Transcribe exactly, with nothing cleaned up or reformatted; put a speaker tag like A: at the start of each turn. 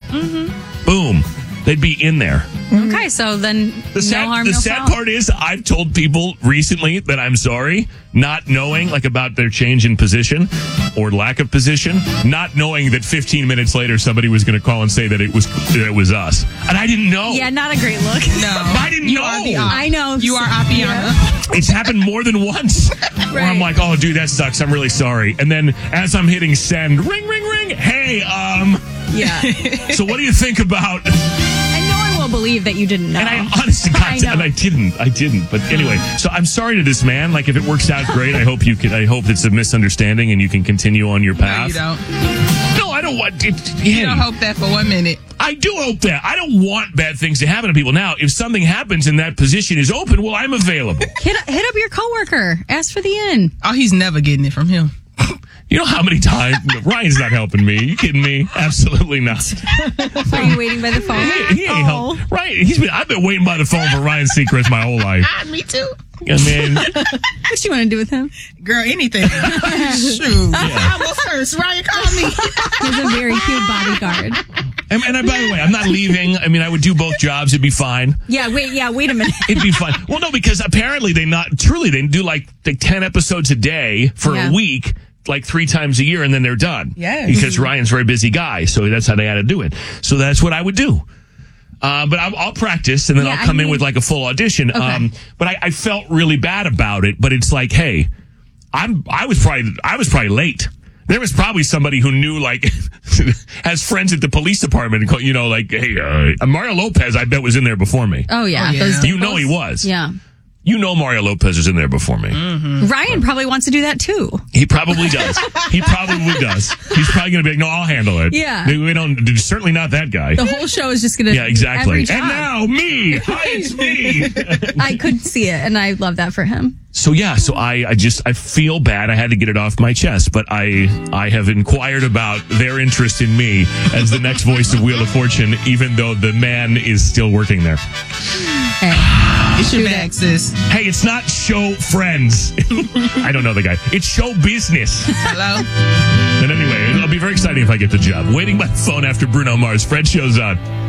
A: Mm-hmm. Boom. They'd be in there.
B: Okay, so then
A: the sad,
B: no harm,
A: the
B: no
A: sad
B: foul.
A: part is I've told people recently that I'm sorry, not knowing like about their change in position or lack of position, not knowing that fifteen minutes later somebody was going to call and say that it was that it was us, and I didn't know.
B: Yeah, not a great look.
C: No,
A: I didn't
C: you
A: know.
C: Are the op.
B: I know.
C: You are Appiana.
A: It's happened more than once. Where I'm like, oh, dude, that sucks. I'm really sorry. And then as I'm hitting send, ring, ring, ring. Hey, um,
B: Yeah.
A: so what do you think about?
B: And no one will believe that you didn't know.
A: And I honestly got
B: I
A: to,
B: know.
A: and I didn't. I didn't. But anyway, so I'm sorry to this man. Like, if it works out great, I hope you can. I hope it's a misunderstanding and you can continue on your
C: No,
A: path.
C: you don't.
A: No, I don't want. It,
C: You
A: hey,
C: don't hope that for one minute.
A: I do hope that. I don't want bad things to happen to people. Now, if something happens and that position is open, well, I'm available.
B: hit, hit up your coworker. Ask for the in.
C: Oh, he's never getting it from him.
A: You know how many times Ryan's not helping me? You kidding me? Absolutely not.
B: Are you waiting by the phone?
A: He, he ain't
B: Oh.
A: help. Ryan, he's been. I've been waiting by the phone for Ryan Seacrest my whole life.
C: Ah, me too.
A: And man,
B: What you want to do with him?
C: Girl, anything. Shoot. I was first. Ryan called me.
B: He's a very cute bodyguard.
A: and, and I, by the way, I'm not leaving. I mean, I would do both jobs. It'd be fine.
B: Yeah, wait, yeah, wait a minute.
A: It'd be fine. Well, no, because apparently they not truly they do like, like ten episodes a day for
B: Yeah.
A: a week. Like three times a year, and then they're done.
C: Yes.
A: Because Ryan's a very busy guy, so that's how they had to do it. So that's what I would do. Uh, but I'll, I'll practice, and then
B: Yeah,
A: I'll come
B: I
A: in
B: mean-
A: with like a full audition.
B: Okay.
A: Um, but I, I felt really bad about it. But it's like, hey, I'm I was probably I was probably late. There was probably somebody who knew, like, has friends at the police department, and call- you know, like, hey, uh, Mario Lopez, I bet was in there before me.
B: Oh, yeah.
C: Oh, yeah.
B: Those
A: You know
B: dimples.
A: he was.
B: Yeah.
A: You know Mario Lopez was in there before me.
B: Ryan probably wants to do that too.
A: He probably does. He probably does. He's probably going to be like, no, I'll handle it.
B: Yeah.
A: We we don't, certainly not that guy.
B: The whole show is just going to.
A: Yeah, exactly.
B: Every job.
A: And now me. Hi, it's me.
B: I could see it, and I love that for him.
A: So yeah, so I, I just, I feel bad. I had to get it off my chest, but I, I have inquired about their interest in me as the next voice of Wheel of Fortune, even though the man is still working there.
B: Hey,
C: It's your
B: Shoot
C: bag,
B: it.
C: sis.
A: Hey, it's not show friends. I don't know the guy. It's show business.
C: Hello?
A: And anyway, it'll be very exciting if I get the job. Waiting by the phone after Bruno Mars. Fred shows on.